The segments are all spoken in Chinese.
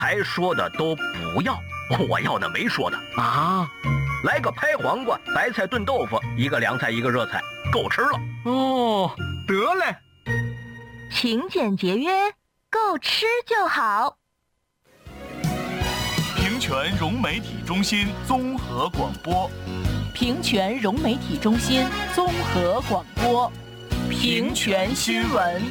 还说的都不要，我要的没说的啊。 来个拍黄瓜、白菜炖豆腐，一个凉菜一个热菜，够吃了。 哦，得嘞。 勤俭节约，够吃就好。 平泉融媒体中心综合广播， 平泉融媒体中心综合广播，平泉新闻。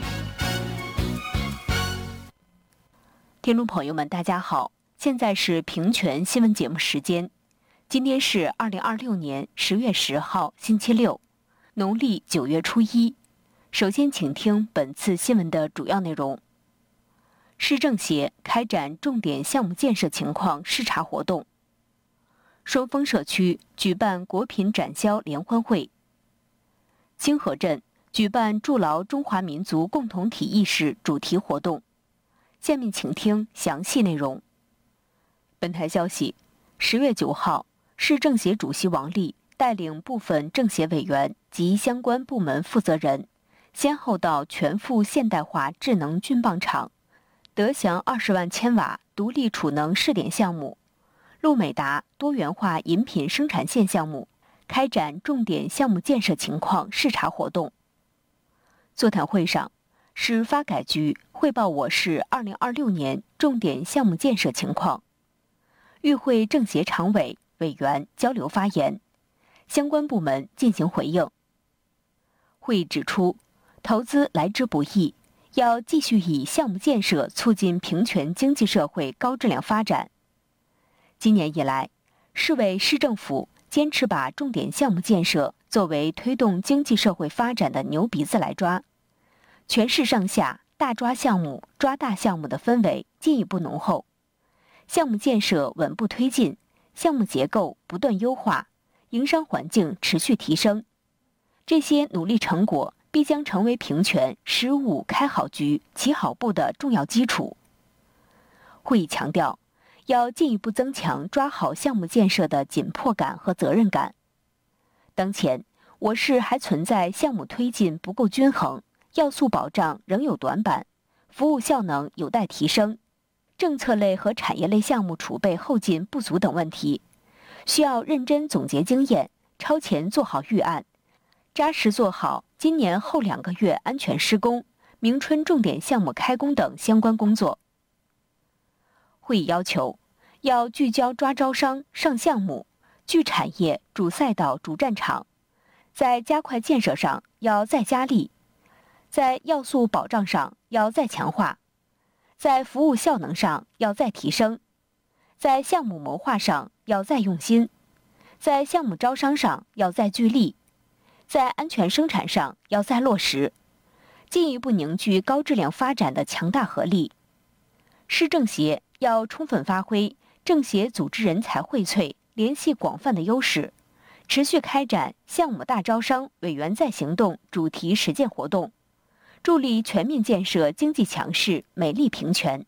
听众朋友们，大家好，现在是平泉新闻节目时间。今天是2026年10月10号，星期六，农历9月初1。首先，请听本次新闻的主要内容。市政协开展重点项目建设情况视察活动。双峰社区举办果品展销联欢会。清河镇举办筑牢中华民族共同体意识主题活动。下面请听详细内容。本台消息，10月9号，市政协主席王力带领部分政协委员及相关部门负责人，先后到全副现代化智能菌棒厂、德祥20万千瓦独立储能试点项目、路美达多元化饮品生产线项目开展重点项目建设情况视察活动。座谈会上，市发改局汇报我市2026年重点项目建设情况，与会政协常委委员交流发言，相关部门进行回应。会议指出，投资来之不易，要继续以项目建设促进平泉经济社会高质量发展。今年以来，市委市政府坚持把重点项目建设作为推动经济社会发展的牛鼻子来抓，全市上下大抓项目、抓大项目的氛围进一步浓厚，项目建设稳步推进，项目结构不断优化，营商环境持续提升。这些努力成果必将成为平泉15开好局、起好步的重要基础。会议强调，要进一步增强抓好项目建设的紧迫感和责任感。当前，我市还存在项目推进不够均衡、要素保障仍有短板、服务效能有待提升、政策类和产业类项目储备后劲不足等问题，需要认真总结经验，超前做好预案，扎实做好今年后2个月安全施工、明春重点项目开工等相关工作。会议要求，要聚焦抓招商、上项目，聚产业、主赛道、主战场，在加快建设上要再加力，在要素保障上要再强化，在服务效能上要再提升，在项目谋划上要再用心，在项目招商上要再聚力，在安全生产上要再落实，进一步凝聚高质量发展的强大合力。市政协要充分发挥政协组织人才荟萃、联系广泛的优势，持续开展项目大招商、委员在行动主题实践活动，助力全面建设经济强势、美丽平泉。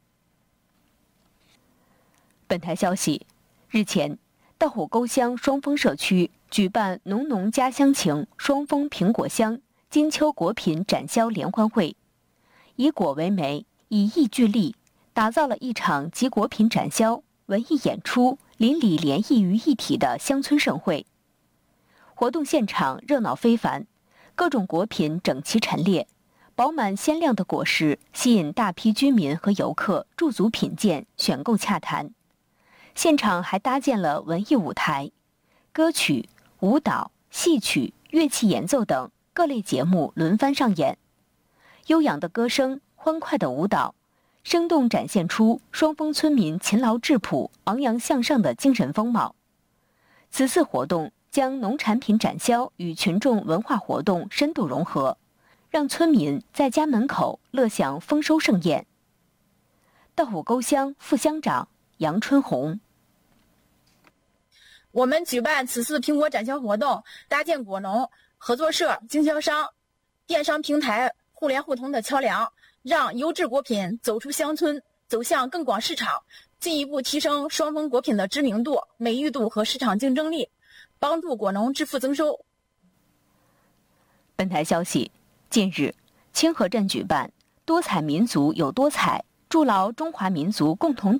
本台消息，日前，道虎沟乡双峰社区举办浓浓家乡情双峰苹果乡金秋果品展销联欢会，以果为媒，以艺聚力，打造了一场集果品展销、文艺演出、邻里联谊于一体的乡村盛会。活动现场热闹非凡，各种果品整齐陈列，饱满鲜亮的果实吸引大批居民和游客驻足品鉴、选购洽谈。现场还搭建了文艺舞台，歌曲、舞蹈、戏曲、乐器演奏等各类节目轮番上演。悠扬的歌声、欢快的舞蹈，生动展现出双峰村民勤劳质朴、昂扬向上的精神风貌。此次活动将农产品展销与群众文化活动深度融合，让村民在家门口乐享丰收盛宴。道虎沟乡副乡长杨春红， 我们举办此次苹果展销活动，搭建果农、合作社、经销商、电商平台互联互通的桥梁，让优质果品走出乡村，走向更广市场，进一步提升双峰果品的知名度、美誉度和市场竞争力，帮助果农致富增收。 本台消息，近日，清河镇举办多彩民族有多彩、 筑牢中华民族共同